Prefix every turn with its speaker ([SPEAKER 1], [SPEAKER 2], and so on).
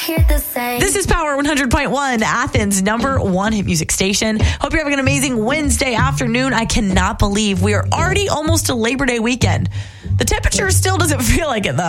[SPEAKER 1] hear the same.
[SPEAKER 2] This is Power 100.1, Athens' #1 hit music station. Hope you're having an amazing Wednesday afternoon. I cannot believe we are already almost to Labor Day weekend. The temperature still doesn't feel like it, though.